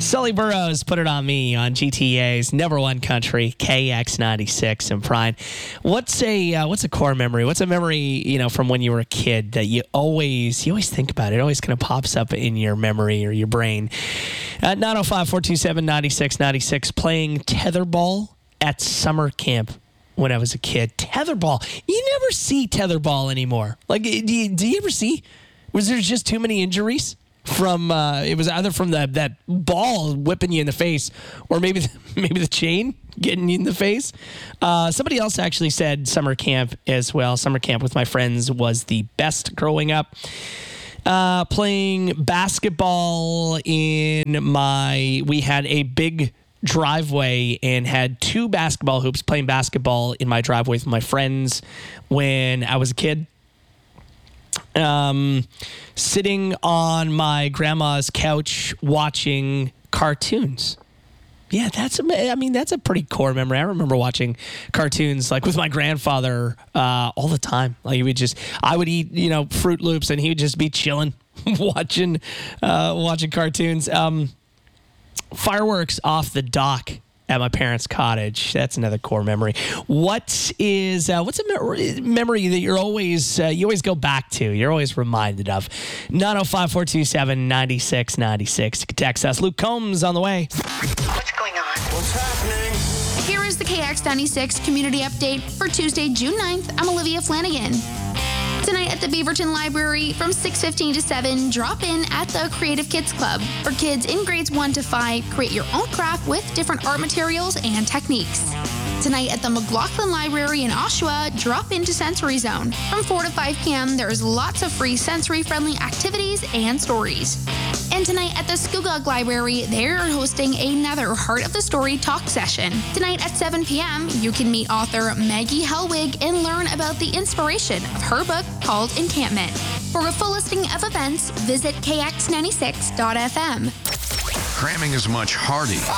Sully Burrows, Put It On Me on GTA's Never One Country, KX96 and Pride. What's a core memory? What's a memory, from when you were a kid that you always think about? It always kind of pops up in your memory or your brain. At 905-427-9696, playing tetherball at summer camp when I was a kid. Tetherball. You never see tetherball anymore. Like, do you ever see? Was there just too many injuries? It was either from that ball whipping you in the face, or maybe the chain getting you in the face. Somebody else actually said summer camp as well. Summer camp with my friends was the best growing up. Playing basketball we had a big driveway and had two basketball hoops. Playing basketball in my driveway with my friends when I was a kid. Sitting on my grandma's couch watching cartoons. Yeah, that's a pretty core memory. I remember watching cartoons like with my grandfather all the time. Like I would eat Fruit Loops and he would just be chilling watching cartoons. Fireworks off the dock at my parents' cottage. That's another core memory. What's a memory that you always go back to? You're always reminded of. 905-427-9696. You can text us. Luke Combs on the way. What's going on? What's happening? Here is the KX96 community update for Tuesday, June 9th. I'm Olivia Flanagan. Tonight at the Beaverton Library from 6:15 to 7, drop in at the Creative Kids Club. For kids in grades 1 to 5, create your own craft with different art materials and techniques. Tonight at the McLaughlin Library in Oshawa, drop into Sensory Zone. From 4 to 5 p.m., there's lots of free sensory-friendly activities and stories. And tonight at the Scugog Library, they're hosting another Heart of the Story talk session. Tonight at 7 p.m., you can meet author Maggie Helwig and learn about the inspiration of her book called Encampment. For a full listing of events, visit kx96.fm. Cramming is much harder.